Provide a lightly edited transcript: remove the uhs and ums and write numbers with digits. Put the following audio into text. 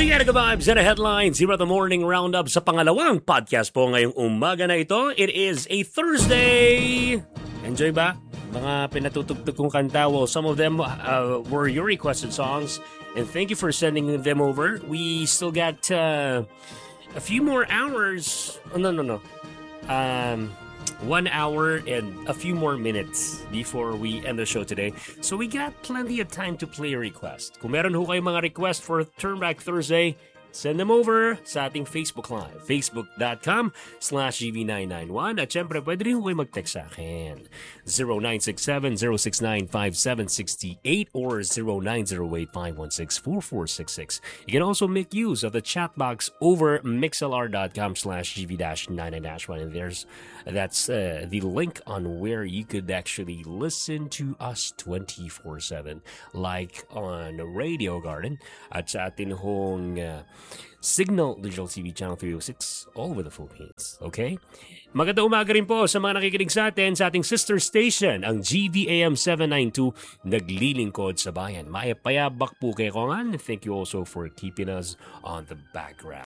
We got good vibes and a headlines here at the Morning Roundup sa pangalawang podcast po ngayong umaga na ito. It is a Thursday. Enjoy ba? Mga pinatutugtog kong kanta. Well, some of them were your requested songs. And thank you for sending them over. We still got a few more hours. Oh, no. 1 hour and a few more minutes before we end the show today. So we got plenty of time to play a request. Kung meron ho kayong mga request for Turnback Thursday, send them over sa ating Facebook Live, facebook.com/gv991. At syempre, pwede rin ho kayo mag-text sa akin. 0967-069-5768 or 0908-516-4466. You can also make use of the chat box over mixlr.com/gv-99-1. And that's the link on where you could actually listen to us 24/7 like on Radio Garden at sa atin hong Signal Digital TV Channel 306 all over the Philippines. Okay? Magandang umaga rin po sa mga nakikinig sa ating sister station, ang GVAM 792, naglilingkod sa bayan. Maya payabak po kay Kongan. Thank you also for keeping us on the background.